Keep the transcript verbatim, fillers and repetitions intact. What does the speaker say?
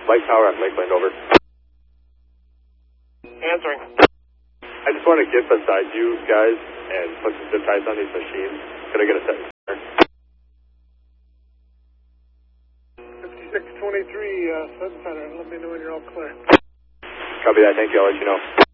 Light Tower at Lakeland, over. Answering. I just want to get beside you guys and put some zip ties on these machines. Could I get a second? fifty-six twenty-three, uh, Sun Center. Let me know when you're all clear. Copy that. Thank you. I'll let you know.